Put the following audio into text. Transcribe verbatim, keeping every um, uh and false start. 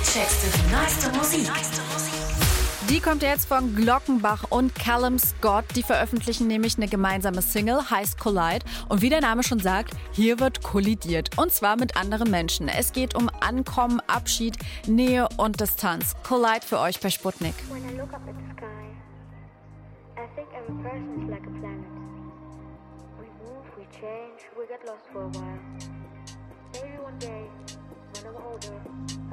checkst du die neueste Musik. Die kommt jetzt von Glockenbach und Callum Scott. Die veröffentlichen nämlich eine gemeinsame Single, heißt Collide. Und wie der Name schon sagt, hier wird kollidiert. Und zwar mit anderen Menschen. Es geht um Ankommen, Abschied, Nähe und Distanz. Collide für euch bei Sputnik. When I look up at the sky, I think every person is like a planet. We move, we change, we get lost for a while. Maybe one day, when I'm older,